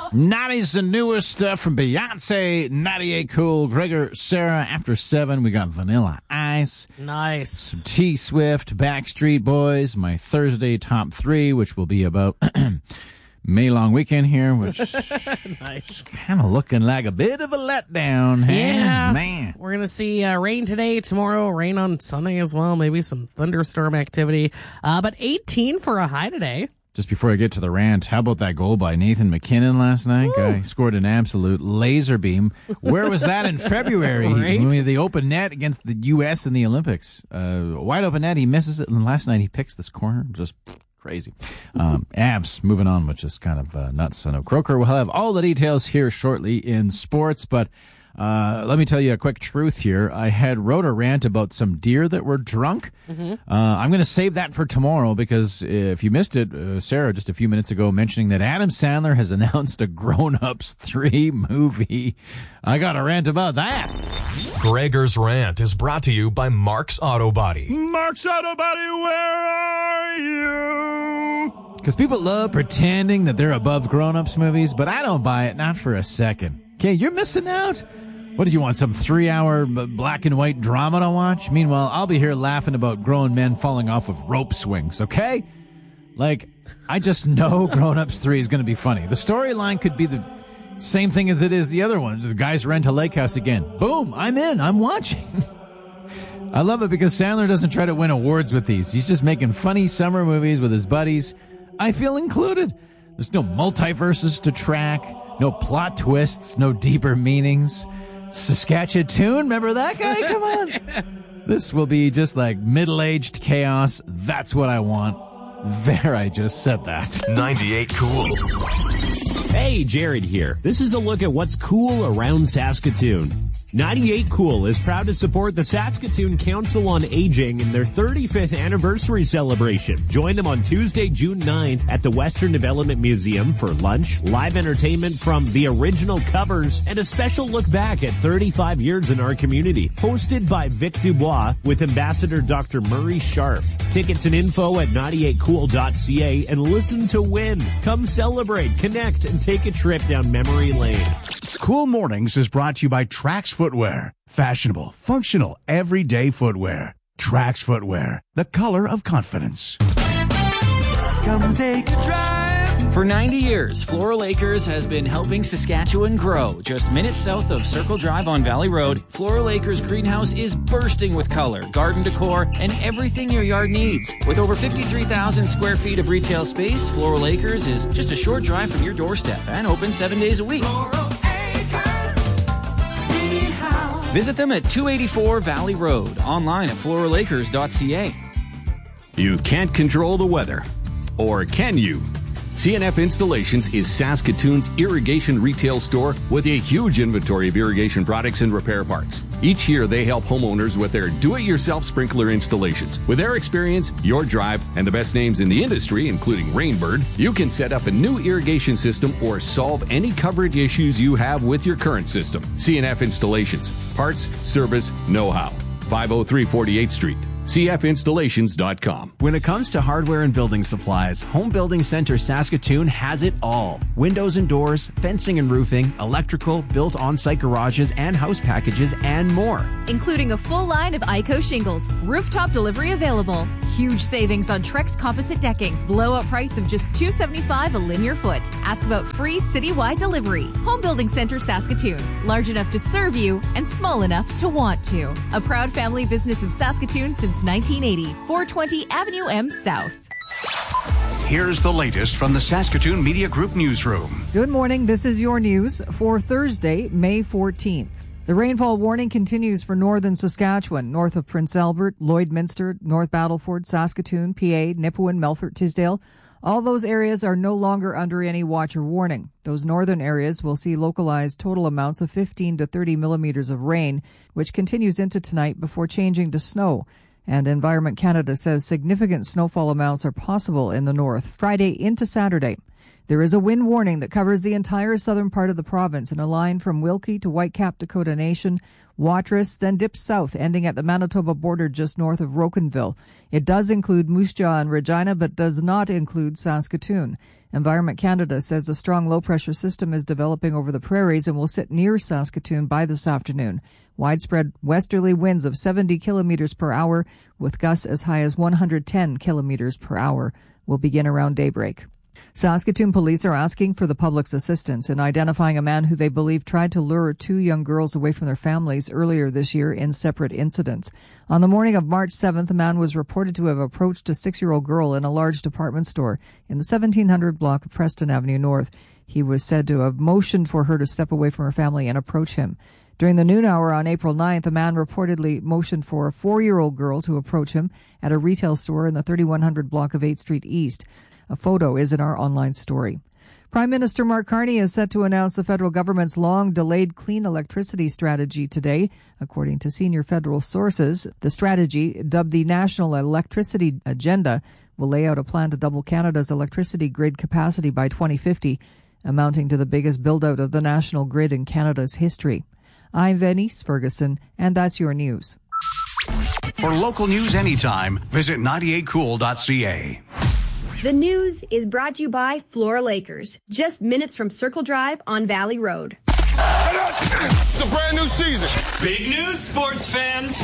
90s and newest stuff from Beyonce, 98 Cool, Gregor, Sarah. After 7, we got Vanilla Ice. Nice. Some T-Swift, Backstreet Boys, my Thursday top 3, which will be about May long weekend here, which Nice. kind of looking like a bit of a letdown. Hey? Yeah. Man. We're going to see rain today, tomorrow, rain on Sunday as well, maybe some thunderstorm activity. But 18 for a high today. Just before I get to the rant, how about that goal by Nathan McKinnon last night? Guy scored an absolute laser beam. Where was that in February? Right? When we had the open net against the U.S. in the Olympics. Wide open net, he misses it, and last night he picks this corner. Just crazy. Avs moving on, which is kind of nuts. I know Croker will have all the details here shortly in sports, but let me tell you a quick truth here. I had wrote a rant about some deer that were drunk. I'm going to save that for tomorrow because if you missed it, Sarah just a few minutes ago mentioning that Adam Sandler has announced a Grown Ups 3 movie. I got a rant about that. Gregor's Rant is brought to you by Mark's Auto Body. Mark's Auto Body, where are you? Because people love pretending that they're above Grown Ups movies, but I don't buy it, not for a second. Okay, you're missing out. What did you want, some 3-hour black and white drama to watch? Meanwhile, I'll be here laughing about grown men falling off of rope swings, okay? Like, I just know Grown Ups 3 is going to be funny. The storyline could be the same thing as it is the other one. The guys rent a lake house again. Boom, I'm in, I'm watching. I love it because Sandler doesn't try to win awards with these. He's just making funny summer movies with his buddies. I feel included. There's no multiverses to track, no plot twists, no deeper meanings. Saskatchewan, remember that guy? Come on. This will be just like middle-aged chaos. That's what I want. There, I just said that. 98 Cool. Hey, Jared here. This is a look at what's cool around Saskatoon. 98 Cool is proud to support the Saskatoon Council on Aging in their 35th anniversary celebration. Join them on Tuesday, June 9th at the Western Development Museum for lunch, live entertainment from the original covers, and a special look back at 35 years in our community. Hosted by Vic Dubois with Ambassador Dr. Murray Sharf. Tickets and info at 98cool.ca and listen to win. Come celebrate, connect, and take a trip down memory lane. Cool Mornings is brought to you by Trax Footwear. Fashionable, functional, everyday footwear. Trax Footwear, the color of confidence. Come take a drive. For 90 years, Floral Acres has been helping Saskatchewan grow. Just minutes south of Circle Drive on Valley Road, Floral Acres Greenhouse is bursting with color, garden decor, and everything your yard needs. With over 53,000 square feet of retail space, Floral Acres is just a short drive from your doorstep and open 7 days a week. Visit them at 284 Valley Road, online at floralacres.ca. You can't control the weather. Or can you? CNF Installations is Saskatoon's irrigation retail store with a huge inventory of irrigation products and repair parts. Each year, they help homeowners with their do-it-yourself sprinkler installations. With their experience, your drive, and the best names in the industry, including Rainbird, you can set up a new irrigation system or solve any coverage issues you have with your current system. CNF Installations. Parts, service, know-how. 503 48th Street. CFinstallations.com. When it comes to hardware and building supplies, Home Building Center Saskatoon has it all. Windows and doors, fencing and roofing, electrical, built on-site garages and house packages, and more. Including a full line of ICO shingles, rooftop delivery available, huge savings on Trex composite decking, blowout price of just $275 a linear foot. Ask about free citywide delivery. Home Building Center Saskatoon, large enough to serve you and small enough to want to. A proud family business in Saskatoon since 1980, 420 Avenue M South. Here's the latest from the Saskatoon Media Group newsroom. Good morning. This is your news for Thursday, May 14th. The rainfall warning continues for northern Saskatchewan, north of Prince Albert, Lloydminster, North Battleford, Saskatoon, PA, Nipawin, Melfort, Tisdale. All those areas are no longer under any watch or warning. Those northern areas will see localized total amounts of 15 to 30 millimeters of rain, which continues into tonight before changing to snow. And Environment Canada says significant snowfall amounts are possible in the north Friday into Saturday. There is a wind warning that covers the entire southern part of the province in a line from Wilkie to Whitecap, Dakota Nation. Watrous then dips south, ending at the Manitoba border just north of Rocanville. It does include Moose Jaw and Regina, but does not include Saskatoon. Environment Canada says a strong low-pressure system is developing over the prairies and will sit near Saskatoon by this afternoon. Widespread westerly winds of 70 kilometers per hour, with gusts as high as 110 kilometers per hour, will begin around daybreak. Saskatoon police are asking for the public's assistance in identifying a man who they believe tried to lure 2 young girls away from their families earlier this year in separate incidents. On the morning of March 7th, a man was reported to have approached a 6-year-old girl in a large department store in the 1700 block of Preston Avenue North. He was said to have motioned for her to step away from her family and approach him. During the noon hour on April 9th, a man reportedly motioned for a 4-year-old girl to approach him at a retail store in the 3100 block of 8th Street East. A photo is in our online story. Prime Minister Mark Carney is set to announce the federal government's long-delayed clean electricity strategy today. According to senior federal sources, the strategy, dubbed the National Electricity Agenda, will lay out a plan to double Canada's electricity grid capacity by 2050, amounting to the biggest build-out of the national grid in Canada's history. I'm Venice Ferguson, and that's your news. For local news anytime, visit 98cool.ca. The news is brought to you by Flora Lakers, just minutes from Circle Drive on Valley Road. It's a brand new season. Big news, sports fans.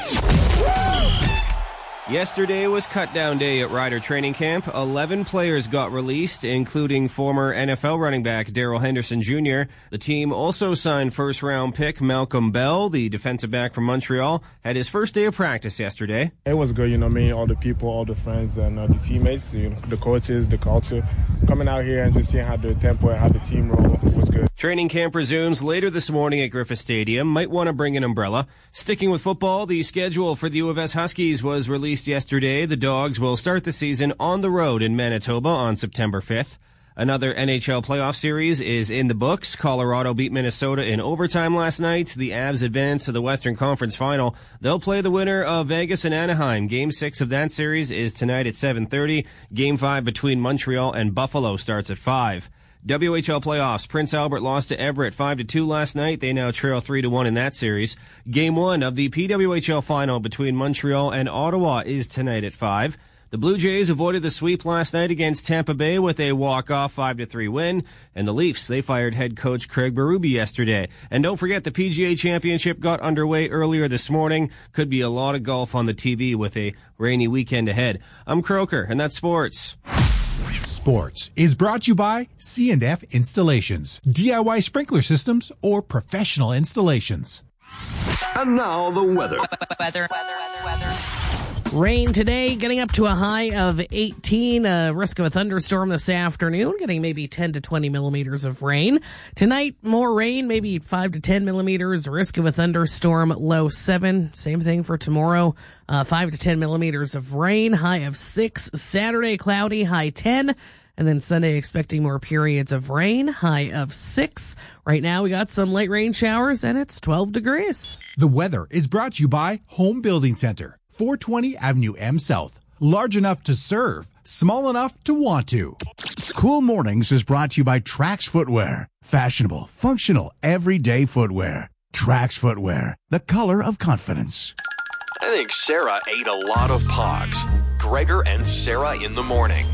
Yesterday was cut-down day at Ryder Training Camp. 11 players got released, including former NFL running back Darrell Henderson Jr. The team also signed first-round pick Malcolm Bell, the defensive back from Montreal, had his first day of practice yesterday. It was good, all the people, all the friends, and the teammates, the coaches, the culture. Coming out here and just seeing how the tempo and how the team roll was good. Training camp resumes later this morning at Griffith Stadium. Might want to bring an umbrella. Sticking with football, the schedule for the U of S Huskies was released yesterday. The Dogs will start the season on the road in Manitoba on September 5th. Another NHL playoff series is in the books. Colorado beat Minnesota in overtime last night. The Avs advance to the Western Conference Final. They'll play the winner of Vegas and Anaheim. Game 6 of that series is tonight at 7:30. Game 5 between Montreal and Buffalo starts at 5. WHL playoffs. Prince Albert lost to Everett 5-2 last night. They now trail 3-1 in that series. Game 1 of the PWHL final between Montreal and Ottawa is tonight at 5. The Blue Jays avoided the sweep last night against Tampa Bay with a walk-off 5-3 win. And the Leafs, they fired head coach Craig Berube yesterday. And don't forget the PGA Championship got underway earlier this morning. Could be a lot of golf on the TV with a rainy weekend ahead. I'm Croker, and that's sports. Sports is brought to you by C&F Installations, DIY sprinkler systems, or professional installations. And now the weather. Rain today, getting up to a high of 18. Risk of a thunderstorm this afternoon, getting maybe 10 to 20 millimeters of rain. Tonight, more rain, maybe 5 to 10 millimeters. Risk of a thunderstorm, low 7. Same thing for tomorrow, 5 to 10 millimeters of rain, high of 6. Saturday, cloudy, high 10. And then Sunday, expecting more periods of rain, high of 6. Right now, we got some light rain showers, and it's 12 degrees. The weather is brought to you by Home Building Center, 420 Avenue M South. Large enough to serve, small enough to want to. Cool Mornings is brought to you by Trax Footwear. Fashionable, functional, everyday footwear. Trax Footwear, the color of confidence. I think Sarah ate a lot of Pogs. Gregor and Sarah in the morning.